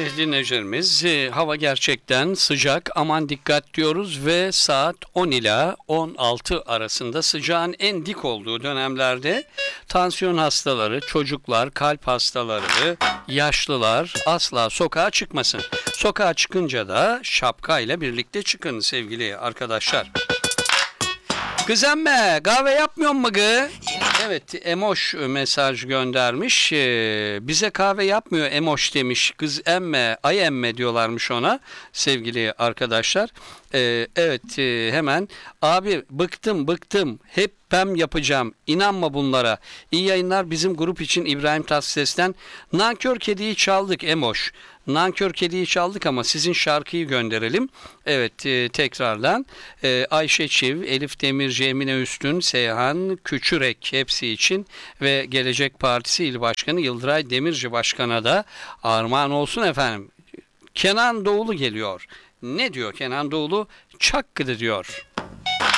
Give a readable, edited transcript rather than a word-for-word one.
dinleyicilerimiz, hava gerçekten sıcak, aman dikkat diyoruz ve saat 10 ila 16 arasında sıcağın en dik olduğu dönemlerde tansiyon hastaları, çocuklar, kalp hastaları, yaşlılar asla sokağa çıkmasın. Sokağa çıkınca da şapka ile birlikte çıkın sevgili arkadaşlar. Kız emme kahve yapmıyor mu gı? Evet, Emoş mesaj göndermiş. Bize kahve yapmıyor Emoş demiş. Kız emme, ay emme diyorlarmış ona sevgili arkadaşlar. Evet, hemen. Abi bıktım. Hep ben yapacağım. İnanma bunlara. İyi yayınlar bizim grup için İbrahim Tatlıses'ten. Nankör Kedi'yi çaldık Emoş. Nankör Kedi'yi çaldık ama sizin şarkıyı gönderelim. Evet, tekrardan Ayşe Çiv, Elif Demirci, Emine Üstün, Seyhan Küçürek hepsi için ve Gelecek Partisi İl Başkanı Yıldıray Demirci Başkan'a da armağan olsun efendim. Kenan Doğulu geliyor. Ne diyor Kenan Doğulu? Çakkıdı diyor.